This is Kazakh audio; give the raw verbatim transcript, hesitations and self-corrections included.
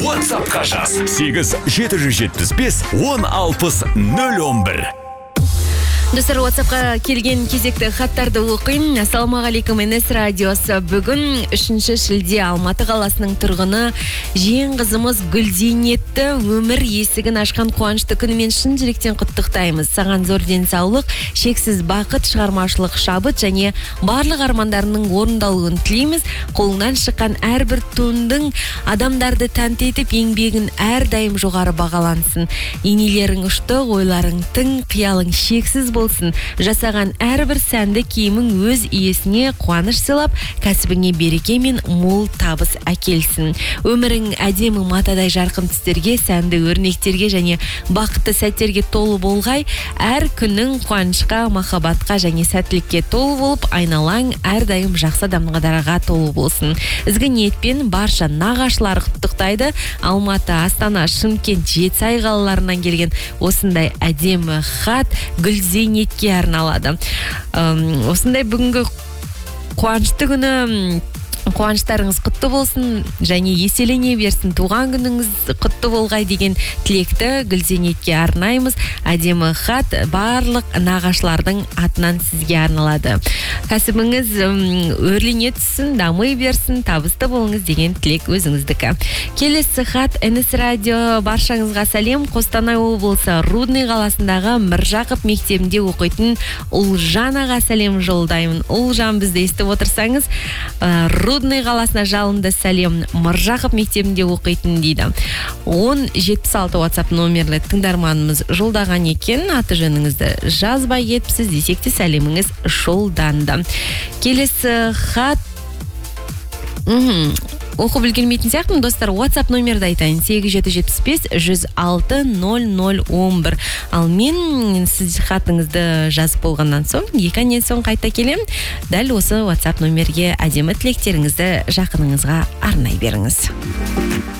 WhatsAppқа жаз. сегіз жеті жүз жетпіс бес он алпыс нөл он бір. Достар, WhatsAppқа келген кезекті хаттарды оқиын. Ассалаумағалейкум, Энес радиосы. Бүгін үшінші шілде Алматы қаласының тұрғыны жиен қызымыз Гүлзейнетті өмір есігін ашқан қуанышты күнімен шын жүректен құттықтаймыз. Саған зор денсаулық, шексіз бақыт, шығармашылық шабыт және барлық армандарының орындалуын тілейміз. Қолыңнан шыққан әрбір туындың адамдарды тәнті етіп, еңбегін әрдайым жоғары бағалансын. Енелерің ұшты, ойларың тың, қиялың шексіз болсын. Жасаған әрбір сәнді киімің өз иесіне қуаныш сыйлап, кәсібіңе береке мен мол табыс әкелсін. Өмірің әдемі матадай жарқын түстерге, сәнді өрнектерге және бақытты сәттерге толы болғай, әр күнің қуанышқа, махаббатқа және сәттілікке толы болып, айналаң әрдайым жақсы адамдарға толы болсын. Ізгі ниетпен барша нағашылар құттықтайды. Алматы, Астана, Шымкент, Жетісай қалаларынан келген осындай әдемі хат Гүлзейнетке арналады. Осындай бүгінгі қуанышты күні қуаныштарыңыз құтты болсын және еселене берсін. Туған күніңіз құтты болғай деген тілекті Гүлзейнетке арнаймыз. Әдемі хат барлық нағашылардың атынан сізге арналады. Кәсібіңіз өрлене түссін, дамый берсін, табысты болыңыз деген тілек өзіңіздікі. Келесі хат Энес радио баршаңызға сәлем. Қостанай облысы Рудный қаласындағы Міржақып мектебінде оқитын Ұлжан аға сәлем жолдаймын. Ұлжан, бізді естіп отырсаңыз, Рудный қаласына жалынды сәлем. Міржақып мектебінде оқитын дейді. он жетпіс алты WhatsApp номерлі тыңдарманымыз жолдаған екен. Аты жөніңізді жазбай кетіпсіз десек те сәлеміңіз жолданды. Келесі хат оқып үлгермейтін сияқтымын. Достар, WhatsApp номерді айтайын: сегіз жеті жетпіс бес жүз алты нөл нөл он бір. Ал мен сіз хатыңызды жазып болғаннан соң, екі әннен соң қайта келем. Дәл осы WhatsApp номерге әдемі тілектеріңізді жақыныңызға арнай беріңіз.